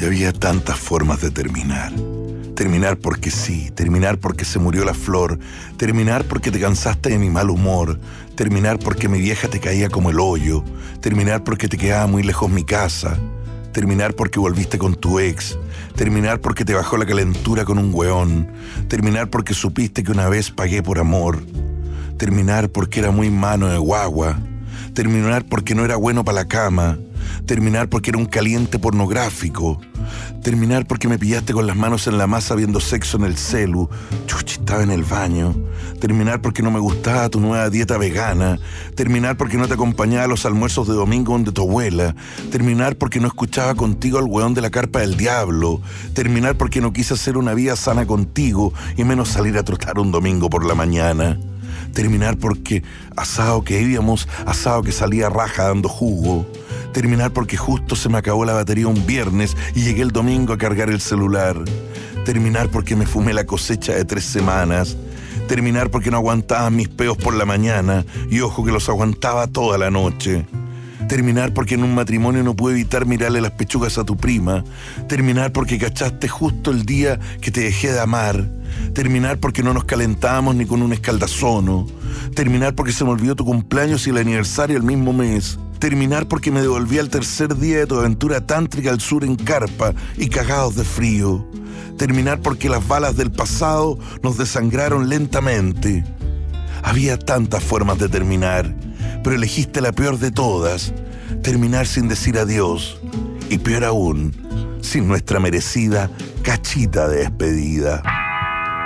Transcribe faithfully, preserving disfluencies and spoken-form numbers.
Y había tantas formas de terminar. Terminar porque sí, terminar porque se murió la flor, terminar porque te cansaste de mi mal humor, terminar porque mi vieja te caía como el hoyo, terminar porque te quedaba muy lejos mi casa, terminar porque volviste con tu ex, terminar porque te bajó la calentura con un weón, terminar porque supiste que una vez pagué por amor, terminar porque era muy mano de guagua, terminar porque no era bueno para la cama, terminar porque era un caliente pornográfico, terminar porque me pillaste con las manos en la masa viendo sexo en el celu, chuchi, estaba en el baño, terminar porque no me gustaba tu nueva dieta vegana, terminar porque no te acompañaba a los almuerzos de domingo donde tu abuela, terminar porque no escuchaba contigo al weón de la carpa del diablo, terminar porque no quise hacer una vida sana contigo y menos salir a trotar un domingo por la mañana. Terminar porque asado que íbamos, asado que salía raja dando jugo. Terminar porque justo se me acabó la batería un viernes y llegué el domingo a cargar el celular. Terminar porque me fumé la cosecha de tres semanas. Terminar porque no aguantaba mis peos por la mañana y ojo que los aguantaba toda la noche. Terminar porque en un matrimonio no pude evitar mirarle las pechugas a tu prima. Terminar porque cachaste justo el día que te dejé de amar. Terminar porque no nos calentábamos ni con un escaldazono. Terminar porque se me olvidó tu cumpleaños y el aniversario el mismo mes. Terminar porque me devolví al tercer día de tu aventura tántrica al sur en carpa y cagados de frío. Terminar porque las balas del pasado nos desangraron lentamente. Había tantas formas de terminar, pero elegiste la peor de todas, terminar sin decir adiós, y peor aún, sin nuestra merecida cachita de despedida.